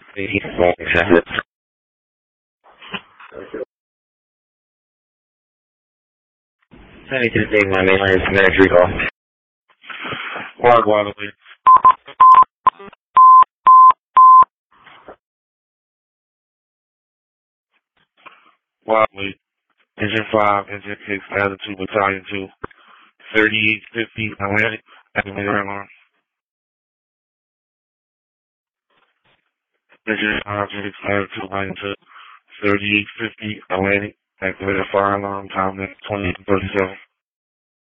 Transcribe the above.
Accepted. Sending to the my mainline is Marriage Recall. Guadalupe. Guadalupe. Engine 5, Engine 6, Attitude Battalion 2. 3850 Atlantic. Activate alarm. Engine 5, Engine 6, Attitude Battalion 2. 3850 Atlantic. Activate fire alarm. Time next 20:37.